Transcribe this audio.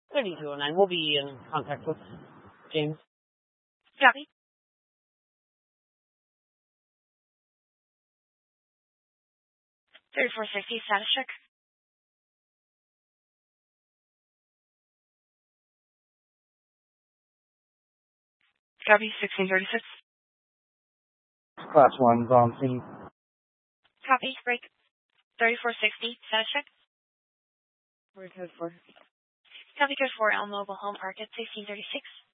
3209. We'll be in contact with James. Copy. 3460, status check. Copy, 1636. Class 1's on scene. Copy, break. 3460, status check. Where's code 4? Copy, code 4, El Mobile Home Park at 1636.